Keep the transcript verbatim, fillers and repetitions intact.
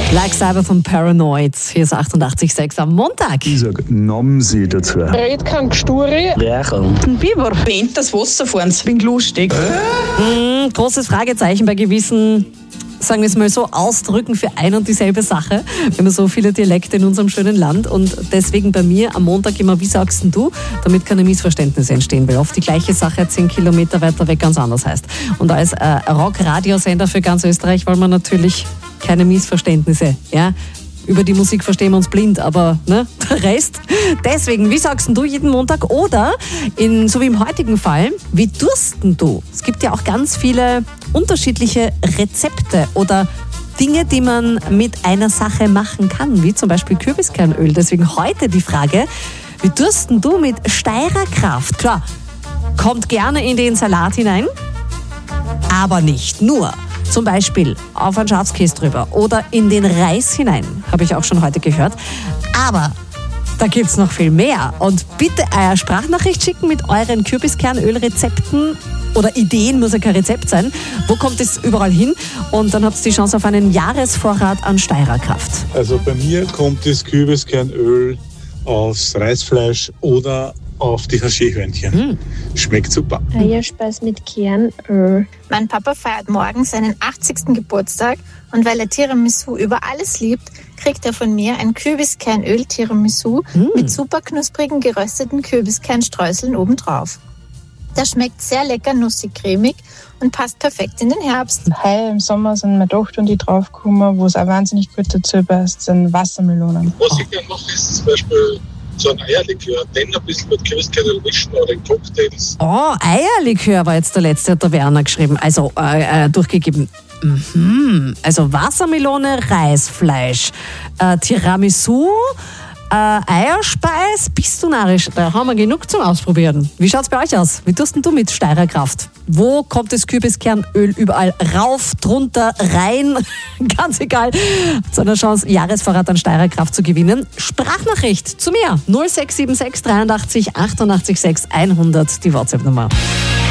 Black Sabbath von Paranoid. Hier ist achtundachtzig Komma sechs am Montag. Ich sage Namsi dazu. Red kein Gesturi. Rächerl. Ein Biber. Bent das Wasser fahren, bin lustig. Mm, großes Fragezeichen bei gewissen, sagen wir es mal so, Ausdrücken für ein und dieselbe Sache. Wir haben so viele Dialekte in unserem schönen Land und deswegen bei mir am Montag immer, wie sagst denn du, damit keine Missverständnisse entstehen, weil oft die gleiche Sache zehn Kilometer weiter weg ganz anders heißt. Und als äh, Rock-Radiosender für ganz Österreich wollen wir natürlich keine Missverständnisse, ja. Über die Musik verstehen wir uns blind, aber ne, der Rest. Deswegen, wie sagst du jeden Montag? Oder, in, so wie im heutigen Fall, wie dursten du? Es gibt ja auch ganz viele unterschiedliche Rezepte oder Dinge, die man mit einer Sache machen kann, wie zum Beispiel Kürbiskernöl. Deswegen heute die Frage, wie dursten du mit Steirer Kraft? Klar, kommt gerne in den Salat hinein, aber nicht nur. Zum Beispiel auf einen Schafskäse drüber oder in den Reis hinein, habe ich auch schon heute gehört. Aber da gibt es noch viel mehr. Und bitte eine Sprachnachricht schicken mit euren Kürbiskernölrezepten oder Ideen, muss ja kein Rezept sein. Wo kommt es überall hin? Und dann habt ihr die Chance auf einen Jahresvorrat an Steirer Kraft. Also bei mir kommt das Kürbiskernöl aufs Reisfleisch oder auf die Haché-Hörnchen. Mm. Schmeckt super. Eierspeis mit Kernöl. Mein Papa feiert morgen seinen achtzigsten Geburtstag und weil er Tiramisu über alles liebt, kriegt er von mir ein Kürbiskernöl-Tiramisu mm. mit super knusprigen gerösteten Kürbiskernstreuseln obendrauf. Das schmeckt sehr lecker, nussig-cremig und passt perfekt in den Herbst. Heuer im Sommer sind meine Tochter und ich draufgekommen, wo es auch wahnsinnig gut dazu passt, sind Wassermelonen. Was ich gerne mache, ist zum Beispiel so ein Eierlikör, den ein bisschen mit Kürbiskernöl mischen oder in Cocktails. Oh, Eierlikör war jetzt der letzte, hat der Werner geschrieben, also äh, äh, durchgegeben. Mhm. Also Wassermelone, Reisfleisch, äh, Tiramisu, äh, Eierspeis, bist du narrisch? Da haben wir genug zum Ausprobieren. Wie schaut's bei euch aus? Wie tust denn du mit Steirer Kraft? Wo kommt das Kürbiskernöl überall rauf, drunter, rein? Ganz egal. Zu einer Chance, Jahresvorrat an Steirer Kraft zu gewinnen. Sprachnachricht zu mir. null sechs sieben sechs dreiundachtzig achtundachtzig sechs hundert, die WhatsApp-Nummer.